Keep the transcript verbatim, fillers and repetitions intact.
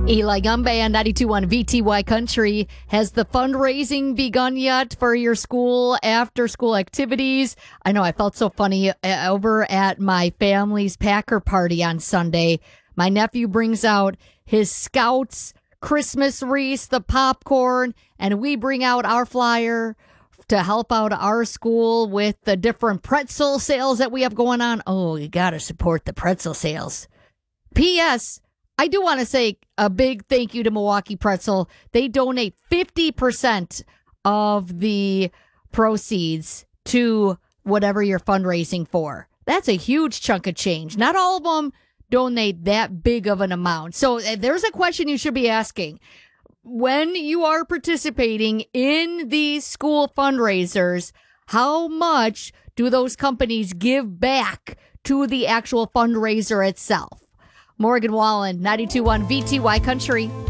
Eli Gumby on ninety-two point one V T Y Country. Has the fundraising begun yet for your school after school activities? I know I felt so funny uh, over at my family's Packer party on Sunday. My nephew brings out his Scouts Christmas wreath, the popcorn, and we bring out our flyer to help out our school with the different pretzel sales that we have going on. Oh, you got to support the pretzel sales. P S. I do want to say a big thank you to Milwaukee Pretzel. They donate fifty percent of the proceeds to whatever you're fundraising for. That's a huge chunk of change. Not all of them donate that big of an amount. So uh, there's a question you should be asking. When you are participating in these school fundraisers, how much do those companies give back to the actual fundraiser itself? Morgan Wallen, ninety-two point one V T Y Country.